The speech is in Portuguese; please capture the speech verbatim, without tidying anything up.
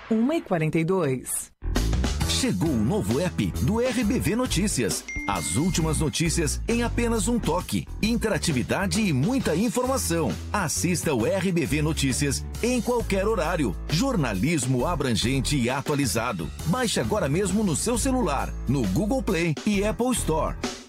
uma e quarenta e dois. Chegou o novo app do R B V Notícias. As últimas notícias em apenas um toque. Interatividade e muita informação. Assista o R B V Notícias em qualquer horário. Jornalismo abrangente e atualizado. Baixe agora mesmo no seu celular, no Google Play e Apple Store.